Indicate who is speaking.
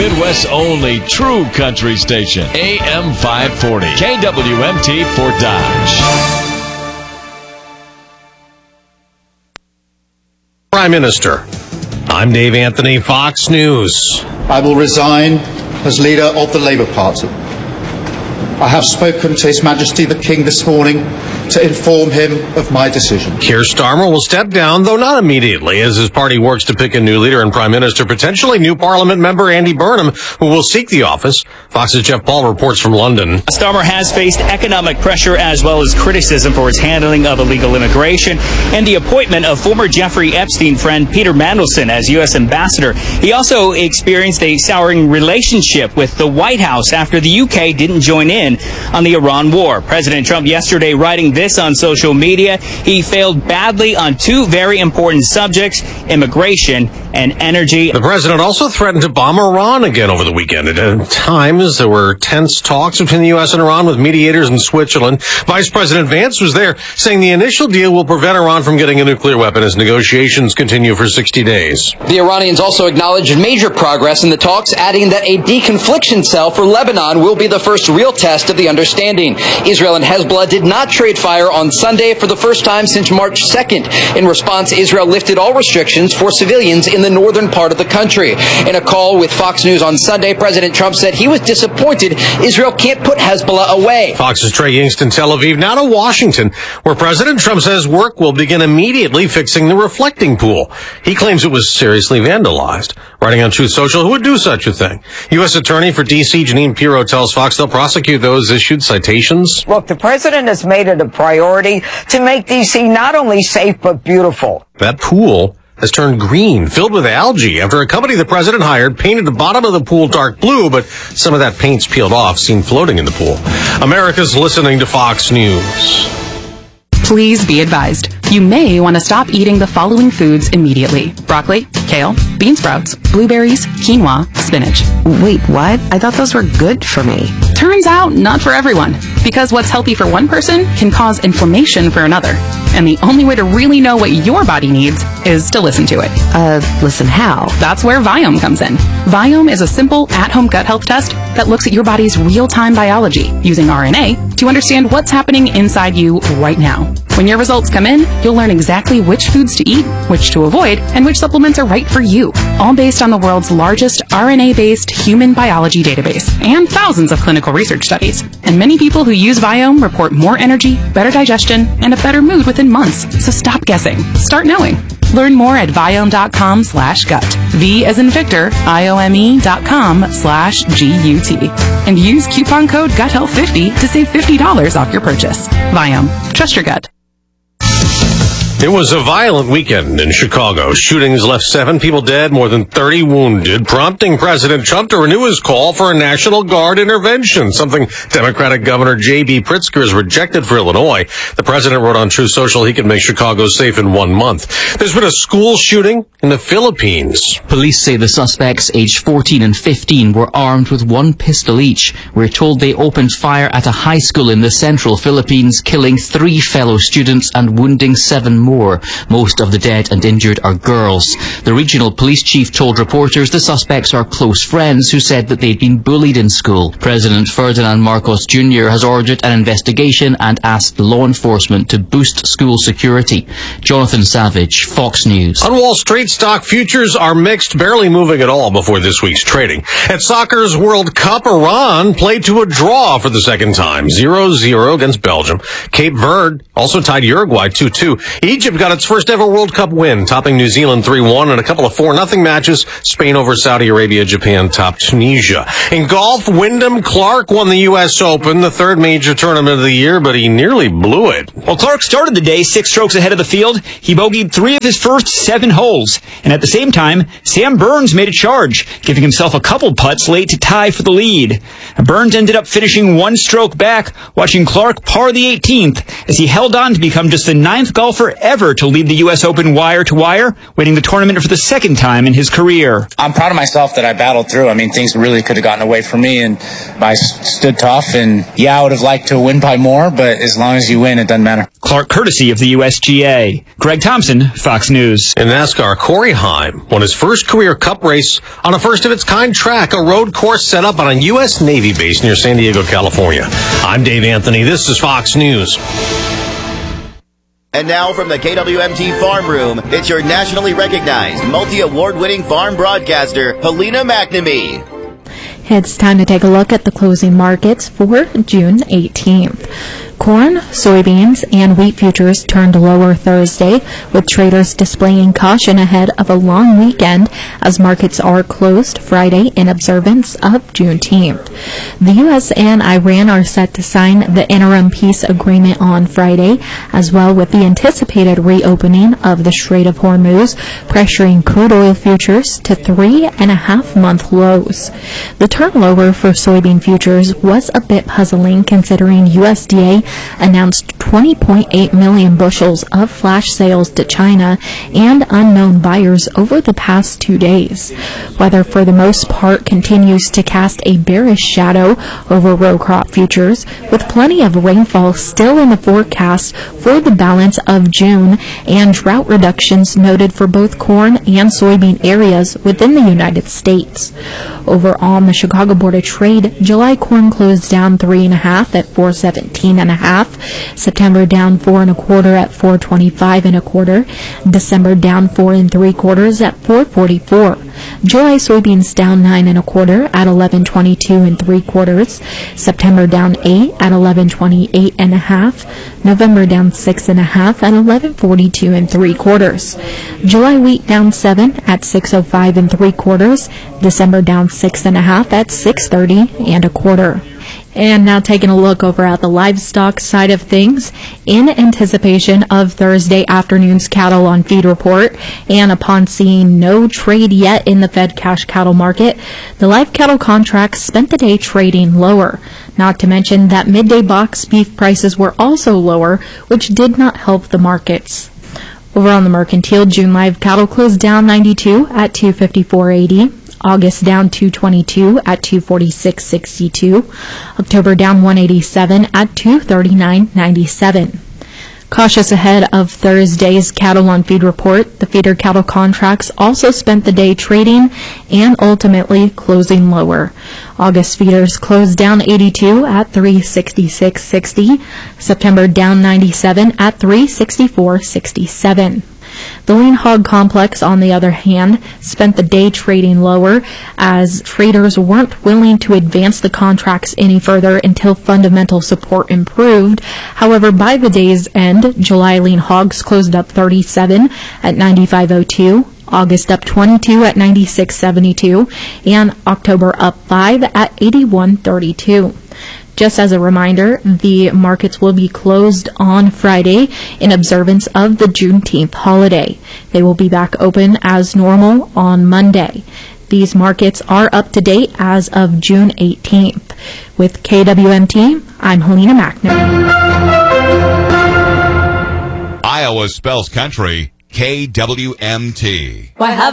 Speaker 1: Midwest's only true country station, AM 540, KWMT Fort Dodge.
Speaker 2: Prime Minister. I'm Dave Anthony, Fox News.
Speaker 3: I will resign as leader of the Labour Party. I have spoken to His Majesty the King this morning to inform him of my decision.
Speaker 2: Keir Starmer will step down, though not immediately, as his party works to pick a new leader and Prime Minister, potentially new Parliament member Andy Burnham, who will seek the office. Fox's Jeff Paul reports from London.
Speaker 4: Starmer has faced economic pressure as well as criticism for his handling of illegal immigration and the appointment of former Jeffrey Epstein friend Peter Mandelson as U.S. ambassador. He also experienced a souring relationship with the White House after the UK didn't join in on the Iran war. President Trump yesterday writing this on social media. He failed badly on two very important subjects, immigration and energy.
Speaker 2: The president also threatened to bomb Iran again over the weekend. At times, there were tense talks between the U.S. and Iran with mediators in Switzerland. Vice President Vance was there, saying the initial deal will prevent Iran from getting a nuclear weapon as negotiations continue for 60 days.
Speaker 5: The Iranians also acknowledged major progress in the talks, adding that a deconfliction cell for Lebanon will be the first real test of the understanding. Israel and Hezbollah did not trade fire on Sunday for the first time since March 2nd. In response, Israel lifted all restrictions for civilians in the northern part of the country. In a call with Fox News on Sunday, President Trump said he was disappointed Israel can't put Hezbollah away.
Speaker 2: Fox's Trey Yingst in Tel Aviv, now to Washington, where President Trump says work will begin immediately fixing the reflecting pool. He claims it was seriously vandalized. Writing on Truth Social, who would do such a thing? U.S. Attorney for D.C. Janine Pirro tells Fox they'll prosecute those issued citations.
Speaker 6: Look, the president has made it a priority to make D.C. not only safe but beautiful.
Speaker 2: That pool has turned green, filled with algae, after a company the president hired painted the bottom of the pool dark blue, but some of that paint's peeled off, seen floating in the pool. America's listening to Fox News.
Speaker 7: Please be advised, you may want to stop eating the following foods immediately. Broccoli, kale, bean sprouts, blueberries, quinoa, spinach.
Speaker 8: Wait, what? I thought those were good for me.
Speaker 7: Turns out, not for everyone. Because what's healthy for one person can cause inflammation for another. And the only way to really know what your body needs is to listen to it.
Speaker 8: Listen how?
Speaker 7: That's where Viome comes in. Viome is a simple, at-home gut health test that looks at your body's real-time biology using RNA to understand what's happening inside you right now. When your results come in, you'll learn exactly which foods to eat, which to avoid, and which supplements are right for you. All based on the world's largest RNA-based human biology database and thousands of clinical research studies. And many people who use Viome report more energy, better digestion, and a better mood within months. So stop guessing. Start knowing. Learn more at Viome.com/gut. V as in Victor, IOME.com/GUT. And use coupon code GUTHEALTH50 to save $50 off your purchase. Viome. Trust your gut.
Speaker 2: It was a violent weekend in Chicago. Shootings left 7 people dead, more than 30 wounded, prompting President Trump to renew his call for a National Guard intervention, something Democratic Governor J.B. Pritzker has rejected for Illinois. The president wrote on Truth Social he can make Chicago safe in 1 month. There's been a school shooting in the Philippines.
Speaker 9: Police say the suspects, aged 14 and 15, were armed with 1 pistol each. We're told they opened fire at a high school in the central Philippines, killing 3 fellow students and wounding 7 more. Most of the dead and injured are girls. The regional police chief told reporters the suspects are close friends who said that they'd been bullied in school. President Ferdinand Marcos Jr. has ordered an investigation and asked law enforcement to boost school security. Jonathan Savage, Fox News.
Speaker 2: On Wall Street, stock futures are mixed, barely moving at all before this week's trading. At soccer's World Cup, Iran played to a draw for the second time, 0-0 against Belgium. Cape Verde also tied Uruguay 2-2. Egypt got its first ever World Cup win, topping New Zealand 3-1 in a couple of 4-0 matches. Spain over Saudi Arabia, Japan topped Tunisia. In golf, Wyndham Clark won the U.S. Open, the 3rd major tournament of the year, but he nearly blew it.
Speaker 4: Well, Clark started the day 6 strokes ahead of the field. He bogeyed 3 of his first 7 holes. And at the same time, Sam Burns made a charge, giving himself a couple putts late to tie for the lead. Burns ended up finishing 1 stroke back, watching Clark par the 18th as he held on to become just the 9th golfer ever ever to lead the U.S. Open wire-to-wire, winning the tournament for the second time in his career.
Speaker 10: I'm proud of myself that I battled through. I mean, things really could have gotten away from me, and I stood tough. And yeah, I would have liked to win by more, but as long as you win, it doesn't matter.
Speaker 4: Clark, courtesy of the USGA. Greg Thompson, Fox News.
Speaker 2: In NASCAR, Corey Heim won his first career Cup race on a first-of-its-kind track, a road course set up on a U.S. Navy base near San Diego, California. I'm Dave Anthony. This is Fox News.
Speaker 11: And now from the KWMT Farm Room, it's your nationally recognized, multi-award-winning farm broadcaster, Helena McNamee.
Speaker 12: It's time to take a look at the closing markets for June 18th. Corn, soybeans, and wheat futures turned lower Thursday, with traders displaying caution ahead of a long weekend as markets are closed Friday in observance of Juneteenth. The U.S. and Iran are set to sign the interim peace agreement on Friday, as well with the anticipated reopening of the Strait of Hormuz, pressuring crude oil futures to 3.5-month lows. The turn lower for soybean futures was a bit puzzling considering USDA announced 20.8 million bushels of flash sales to China and unknown buyers over the past 2 days. Weather for the most part continues to cast a bearish shadow over row crop futures, with plenty of rainfall still in the forecast for the balance of June and drought reductions noted for both corn and soybean areas within the United States. Over on the Chicago Board of Trade, July corn closed down 3.5 at 417.5. September down 4 1/4 at 425 1/4. December down 4 3/4 at 444. July soybeans down 9 1/4 at 1122 3/4. September down 8 at 1128 1/2. November down 6 1/2 at 1142 3/4. July wheat down 7 at 605 3/4. December down 6 1/2 at 630 1/4. And now taking a look over at the livestock side of things, in anticipation of Thursday afternoon's cattle on feed report, and upon seeing no trade yet in the Fed cash cattle market, the live cattle contracts spent the day trading lower. Not to mention that midday box beef prices were also lower, which did not help the markets. Over on the mercantile, June live cattle closed down 92 at 254.80. August down 222 at 246.62. October down 187 at 239.97. Cautious ahead of Thursday's cattle on feed report, the feeder cattle contracts also spent the day trading and ultimately closing lower. August feeders closed down 82 at 366.60. September down 97 at 364.67. The lean hog complex, on the other hand, spent the day trading lower as traders weren't willing to advance the contracts any further until fundamental support improved. However, by the day's end, July lean hogs closed up 37 at 95.02. August up 22 at 96.72, and October up 5 at 81.32. Just as a reminder, the markets will be closed on Friday in observance of the Juneteenth holiday. They will be back open as normal on Monday. These markets are up to date as of June 18th. With KWMT, I'm Helena McNamee.
Speaker 13: Iowa spells country, KWMT.
Speaker 14: Why have